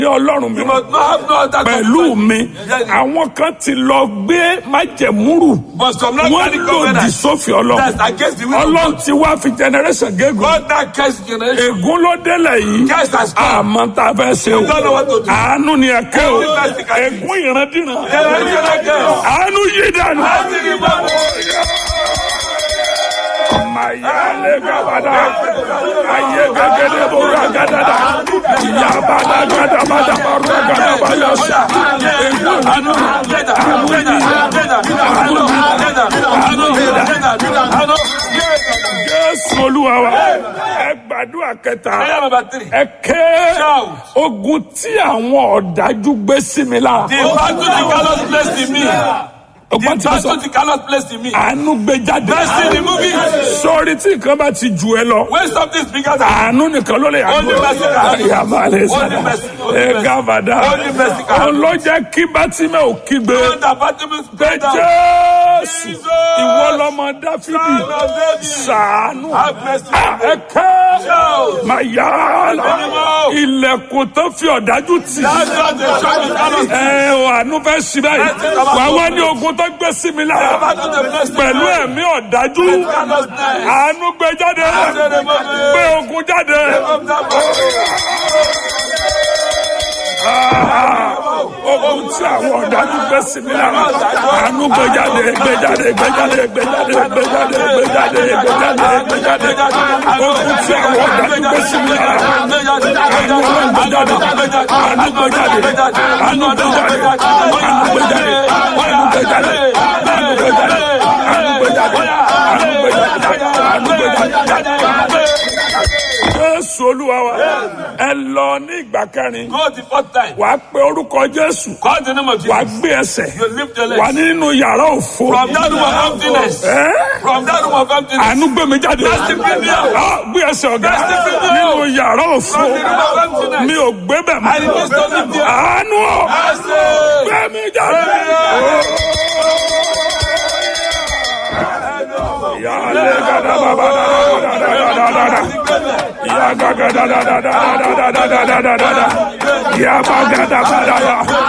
Ọlọ́run mi You must not have no other pẹ̀lú mi. Àwọn kan ti lọ gbé májẹ̀múrù. But some not Wọ́n carry lòdì covenant. sófin Ọlọ́run. That's against the will of Ọlọ́run God. ti wá fi generation gégùn. God that curse generation. Ègún ló délẹ̀ yìí. Curse has come. Àmọ́ tá a fẹ́ ṣe o. We don't know what to do. Àánú ni ẹ ké o. Only mercy can do. Ègún ìrandíran. Generation. Àánú yí dànù. Mayale gabada, aye gagede bora gadada, yabada gada bada bora gada bada sha. Jésù Olúwa wa, ẹ gbàdúrà kẹta, ẹ ké ogun tí àwọn ọ̀dájú gbé sí mi lára. The battle the cannot place in me. The battle the cannot place in me. Àánú gbé jáde. Mercy remove it. Sọ́ọ́rí tí nǹkan bá ti jù ẹ lọ. When something is bigger than Àánú nìkan ló lè Only mercy can do. Yàmàlẹ̀ Only sábà. mercy. Gàbàdà. Only mercy can do. Ọlọ́jà kí Bátímẹ̀ ò kígbe. the battle is Pé greater. Jésù ìwọ lọmọ Dáfídì Son of David. ṣàánú. Have mercy. Ẹ̀kẹ́ Shout. máa yá àlà. Ilẹ̀kùn tó fi ọ̀dájú tì. That's what the shop is cannot do. Àánú fẹ́ sí báyìí. Wà wá ní ogun tó gbé sí mi lára. Pẹ̀lú ẹ̀mí ọ̀dájú. Àánú gbé jáde. Gbé ogun jáde. Ogun tí àwọn ọ̀dájú gbé sí mi lára. Àánú gbé jáde, gbé jáde, gbé jáde, gbé jáde, gbé jáde, gbé jáde, gbé jáde, gbé jáde. Ogun tí àwọn ọ̀dájú gbé sí mi lára. Àánú gbé jáde, àánú gbé jáde, àánú gbé jáde, àánú gbé jáde, àánú gbé jáde, àánú gbé jáde, àánú gbé jáde, àánú gbé jáde. Jésù Olúwa wa, ẹ lọ ní ìgbà kẹrin. Go the fourth time. Wàá pe orúkọ Jésù. Call the name of Wàá Jesus. gbé ẹsẹ̀. You lift your legs. Wà nínú yàrá òfo. From that room of emptiness. From that room of emptiness. Àánú gbé mi jáde. Gbé ẹsẹ̀ ọ̀gá. Nínú yàrá òfo. From the room of emptiness. Mi ò gbé bẹ̀ mọ́. I refuse to live there. Àánú ọ̀. Gbé mi jáde. Yàrá gàdá bàbá dáadáa. Yàgà gàdá dáadáa. Yàbá gàdá bàdá.